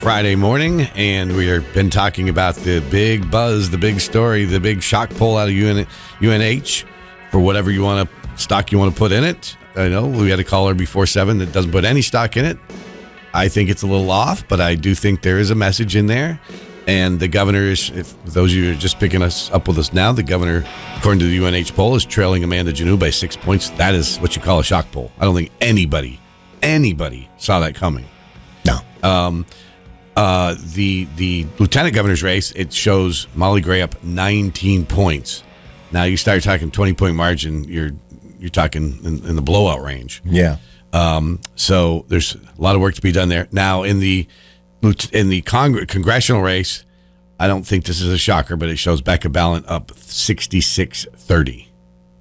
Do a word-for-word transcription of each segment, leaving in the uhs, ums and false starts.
Friday morning, and we have been talking about the big buzz, the big story, the big shock poll out of U N H for whatever you want to stock you want to put in it. I know we had a caller before seven that doesn't put any stock in it. I think it's a little off, but I do think there is a message in there. And the governor is, if those of you who are just picking us up with us now, the governor, according to the U N H poll, is trailing Amanda Janot by six points. That is what you call a shock poll. I don't think anybody, anybody saw that coming. No. Um, uh, the the lieutenant governor's race, it shows Molly Gray up nineteen points. Now you start talking twenty point margin, you're you're talking in, in the blowout range. Yeah. Um, so there's a lot of work to be done there. Now in the in the Cong- congressional race, I don't think this is a shocker, but it shows Becca Balint up sixty-six thirty.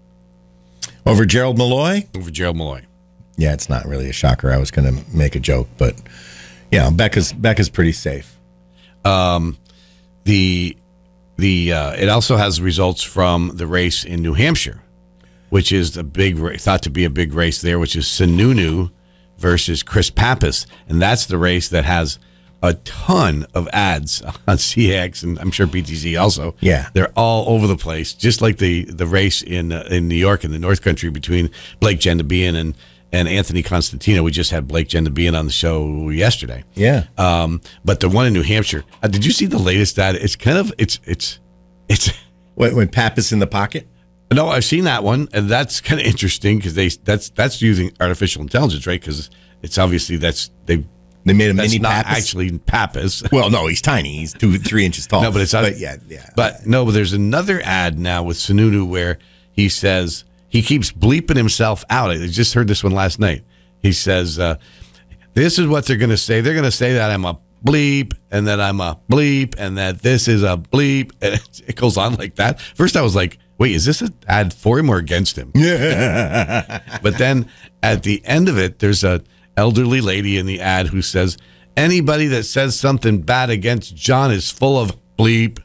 Over Gerald Malloy? Over Gerald Malloy. Yeah, it's not really a shocker. I was going to make a joke, but yeah, Becca's Becca's pretty safe. Um, the the uh, it also has results from the race in New Hampshire, which is the big thought to be a big race there, which is Sununu versus Chris Pappas, and that's the race that has a ton of ads on C X, and I'm sure B T Z also. Yeah, they're all over the place, just like the the race in uh, in New York in the North Country between Blake Gendabian and and Anthony Constantino. We just had Blake Gendabian on the show yesterday. Yeah, um, but the one in New Hampshire, uh, did you see the latest ad? It's kind of it's it's it's when, when Pappas in the pocket. No, I've seen that one, and that's kind of interesting because they that's that's using artificial intelligence, right? Because it's obviously that's they they made a that's mini not Pappas. Actually Pappas. Well, no, he's tiny. He's two three inches tall. No, but it's but yeah, yeah. But no, but there's another ad now with Sununu where he says he keeps bleeping himself out. I just heard this one last night. He says, uh, "This is what they're going to say. They're going to say that I'm a bleep, and that I'm a bleep, and that this is a bleep." And it, it goes on like that. First, I was like, wait, is this an ad for him or against him? Yeah. But then at the end of it, there's a elderly lady in the ad who says, anybody that says something bad against John is full of bleep.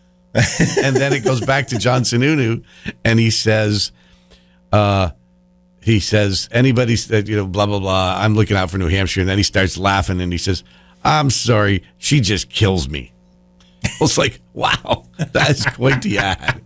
And then it goes back to John Sununu, and he says, uh, he says, anybody that, you know, blah, blah, blah, I'm looking out for New Hampshire. And then he starts laughing, and he says, I'm sorry, she just kills me. I was like, wow, that's quite the ad.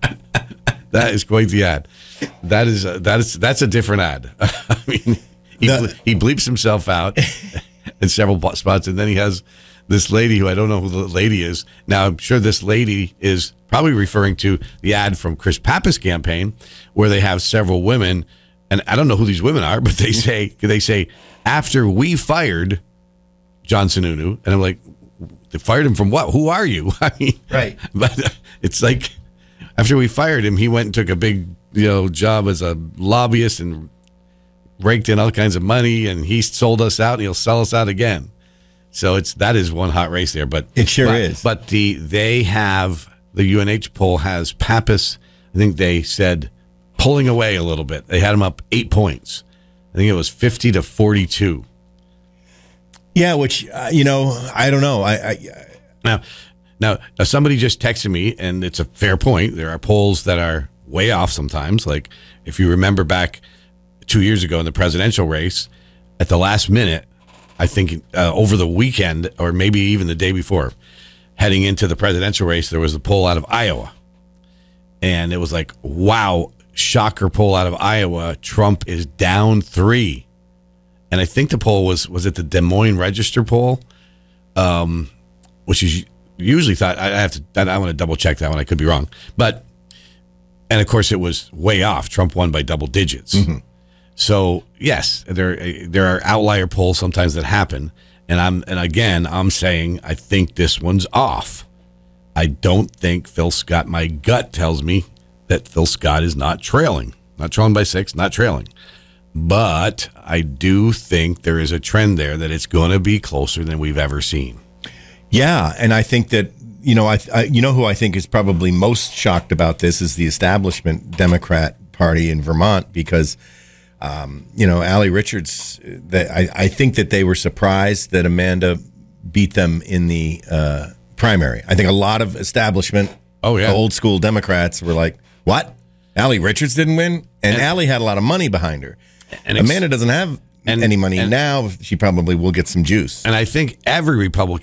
That is quite the ad. That is a, that is that's a different ad. I mean, he, the, he bleeps himself out in several spots, and then he has this lady who I don't know who the lady is. Now, I'm sure this lady is probably referring to the ad from Chris Pappas' campaign, where they have several women, and I don't know who these women are, but they say they say after we fired John Sununu, and I'm like, they fired him from what? Who are you? I mean, right? But it's like, after we fired him, he went and took a big, you know, job as a lobbyist and raked in all kinds of money, and he sold us out, and he'll sell us out again. So it's that is one hot race there, but it sure but, is. But the they have the U N H poll has Pappas. I think they said pulling away a little bit. They had him up eight points. I think it was fifty to forty-two. Yeah, which uh, you know, I don't know. I, I now. Now, uh, somebody just texted me, and it's a fair point. There are polls that are way off sometimes. Like, if you remember back two years ago in the presidential race, at the last minute, I think uh, over the weekend, or maybe even the day before, heading into the presidential race, there was a poll out of Iowa. And it was like, wow, shocker poll out of Iowa. Trump is down three. And I think the poll was, was it the Des Moines Register poll? Um, which is... Usually thought I have to. I want to double check that one. I could be wrong, but and of course it was way off. Trump won by double digits. Mm-hmm. So yes, there there are outlier polls sometimes that happen, and I'm and again I'm saying I think this one's off. I don't think Phil Scott. My gut tells me that Phil Scott is not trailing, not trailing by six, not trailing, but I do think there is a trend there that it's going to be closer than we've ever seen. Yeah, and I think that, you know, I, I you know who I think is probably most shocked about this is the establishment Democrat Party in Vermont, because, um, you know, Allie Richards, that I, I think that they were surprised that Amanda beat them in the uh, primary. I think a lot of establishment, oh yeah, old school Democrats were like, what? Allie Richards didn't win? And, and Allie had a lot of money behind her. And Amanda doesn't have... And, any money and, now, she probably will get some juice. And I think every Republican